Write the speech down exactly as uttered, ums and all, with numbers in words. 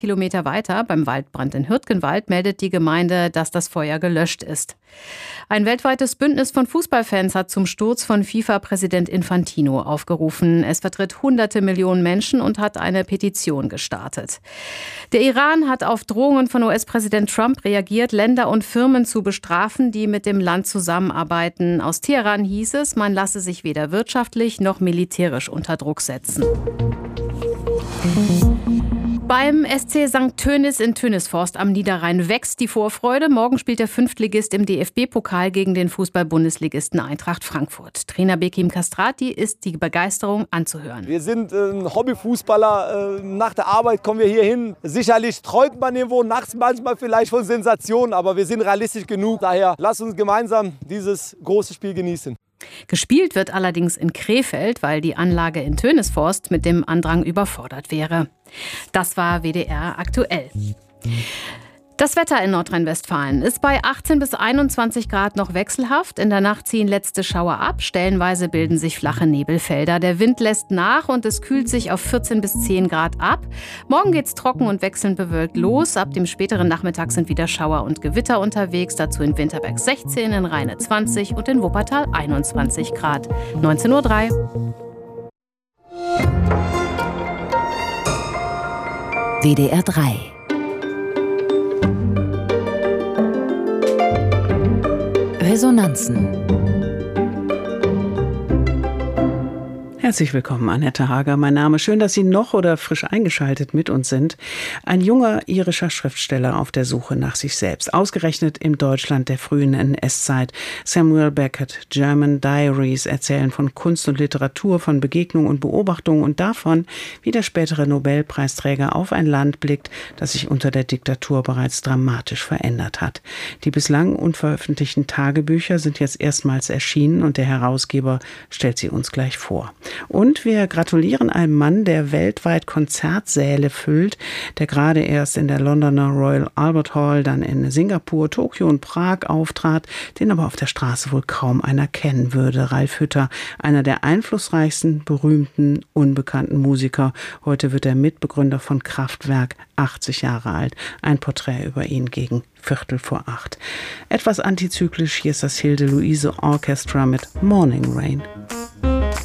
Kilometer weiter, beim Waldbrand in Hürtgenwald, meldet die Gemeinde, dass das Feuer gelöscht ist. Ein weltweites Bündnis von Fußballfans hat zum Sturz von FIFA-Präsident Infantino aufgerufen. Es vertritt hunderte Millionen Menschen und hat eine Petition gestartet. Der Iran hat auf Drohungen von U S-Präsident Trump reagiert, Länder und Firmen zu bestrafen, die mit dem Land zusammenarbeiten. Aus Teheran hieß es, man lasse sich weder wirtschaftlich noch militärisch unter Druck setzen. Beim S C Sankt Tönis in Tönisforst am Niederrhein wächst die Vorfreude. Morgen spielt der Fünftligist im D F B-Pokal gegen den Fußball-Bundesligisten Eintracht Frankfurt. Trainer Bekim Kastrati ist die Begeisterung anzuhören. Wir sind äh, Hobbyfußballer. Äh, nach der Arbeit kommen wir hier hin. Sicherlich träumt man irgendwo nachts manchmal vielleicht von Sensationen, aber wir sind realistisch genug. Daher lasst uns gemeinsam dieses große Spiel genießen. Gespielt wird allerdings in Krefeld, weil die Anlage in Tönisforst mit dem Andrang überfordert wäre. Das war W D R aktuell. Das Wetter in Nordrhein-Westfalen ist bei achtzehn bis einundzwanzig Grad noch wechselhaft. In der Nacht ziehen letzte Schauer ab. Stellenweise bilden sich flache Nebelfelder. Der Wind lässt nach und es kühlt sich auf vierzehn bis zehn Grad ab. Morgen geht's trocken und wechselnd bewölkt los. Ab dem späteren Nachmittag sind wieder Schauer und Gewitter unterwegs. Dazu in Winterberg sechzehn, in Rheine zwanzig und in Wuppertal einundzwanzig Grad. neunzehn Uhr drei. W D R drei. Resonanzen. Herzlich willkommen, Annette Hager. Mein Name. Schön, dass Sie noch oder frisch eingeschaltet mit uns sind. Ein junger irischer Schriftsteller auf der Suche nach sich selbst. Ausgerechnet im Deutschland der frühen N S-Zeit. Samuel Beckett, German Diaries, erzählen von Kunst und Literatur, von Begegnung und Beobachtung und davon, wie der spätere Nobelpreisträger auf ein Land blickt, das sich unter der Diktatur bereits dramatisch verändert hat. Die bislang unveröffentlichten Tagebücher sind jetzt erstmals erschienen und der Herausgeber stellt sie uns gleich vor. Und wir gratulieren einem Mann, der weltweit Konzertsäle füllt, der gerade erst in der Londoner Royal Albert Hall, dann in Singapur, Tokio und Prag auftrat, den aber auf der Straße wohl kaum einer kennen würde. Ralf Hütter, einer der einflussreichsten, berühmten, unbekannten Musiker. Heute wird er Mitbegründer von Kraftwerk, achtzig Jahre alt. Ein Porträt über ihn gegen Viertel vor acht. Etwas antizyklisch, hier ist das Hilde Luise Orchestra mit Morning Rain.